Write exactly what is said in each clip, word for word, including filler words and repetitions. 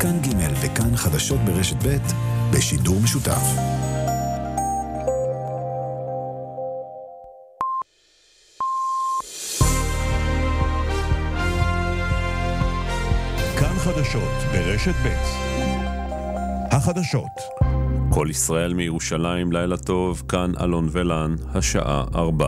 כאן ג' וכאן חדשות ברשת ב' בשידור משותף. כאן חדשות ברשת ב'. החדשות. כל ישראל מירושלים, לילה טוב, כאן אלון ולן, השעה ארבע.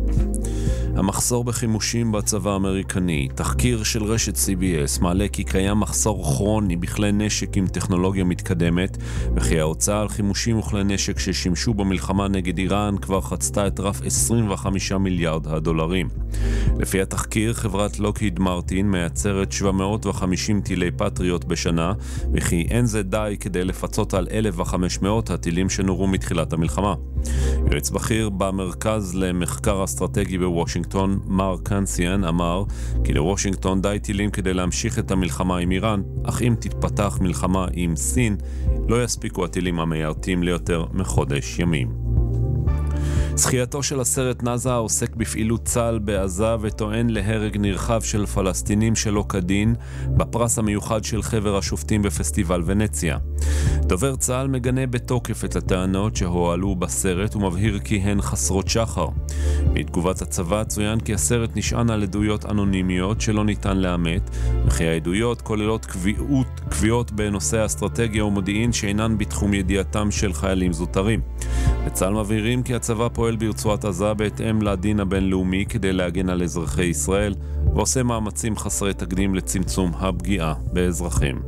המחסור בחימושים בצבא האמריקני. תחקיר של רשת סי בי אס מעלה כי קיים מחסור כרוני בכלי נשק עם טכנולוגיה מתקדמת, וכי ההוצאה על חימושים וכלי נשק ששימשו במלחמה נגד איראן כבר חצתה את רף עשרים וחמישה מיליארד הדולרים. לפי התחקיר, חברת לוקהיד מרטין מייצרת שבע מאות וחמישים טילי פטריוט בשנה, וכי אין זה די כדי לפצות על אלף וחמש מאות הטילים שנורו מתחילת המלחמה. יועץ בכיר במרכז למחקר אסטרטגי בוושינגטון, מרק קנסיאן, אמר כי לוושינגטון די טילים כדי להמשיך את המלחמה עם איראן, אך אם תתפתח מלחמה עם סין, לא יספיקו הטילים המיירטים ליותר מחודש ימים. זכייתו של הסרט נאזה עוסק בפעילות צה"ל בעזה וטוען להרג נרחב של פלסטינים שלא כדין בפרס המיוחד של חבר השופטים בפסטיבל ונציה. דובר צה"ל מגנה בתוקף את הטענות שהועלו בסרט ומבהיר כי הן חסרות שחר. בתגובת הצבא צוין כי הסרט נשען על עדויות אנונימיות שלא ניתן לאמת, וכי העדויות כוללות קביעות, קביעות בנושא אסטרטגיה ומודיעין שאינן בתחום ידיעתם של חיילים זוטרים. בצה"ל מבהירים כי הצבא פועל ברצועת עזה בהתאם לדין הבינלאומי כדי להגן על אזרחי ישראל, ועושה מאמצים חסרי תקדים לצמצום הפגיעה באזרחים.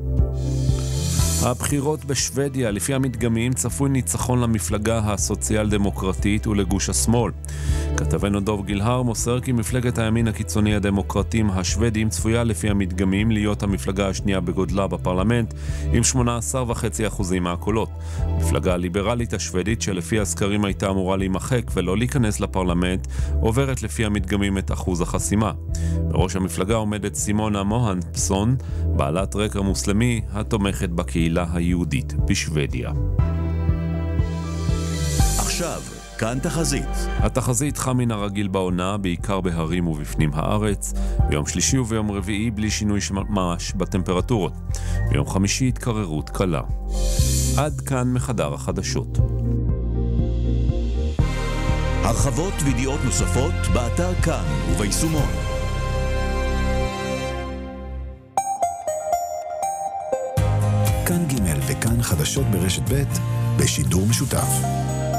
הבחירות בשוודיה, לפי המדגמים, צפוי ניצחון למפלגה הסוציאל דמוקרטית ולגוש השמאל. כתבנו דוב גילהר מוסר כי מפלגת הימין הקיצוני הדמוקרטים השוודים צפויה לפי המדגמים להיות המפלגה השנייה בגודלה בפרלמנט עם שמונה עשרה נקודה חמש אחוז מהקולות. המפלגה הליברלית השוודית שלפי הסקרים הייתה אמורה להימחק ולא להיכנס לפרלמנט עוברת לפי המדגמים את אחוז החסימה. בראש המפלגה עומדת סימונה מוהנסון, בעלת רקע מוסלמי התומכת בקהילה היהודית בשוודיה. עכשיו כאן תחזית. התחזית חם מן הרגיל בעונה, בעיקר בהרים ובפנים הארץ. ביום שלישי וביום רביעי בלי שינוי ממש בטמפרטורות. ביום חמישי התקררות קלה. עד כאן מחדר החדשות. הרחבות וידיעות נוספות באתר כאן וביישומון. כאן ג' וכאן חדשות ברשת ב' בשידור משותף.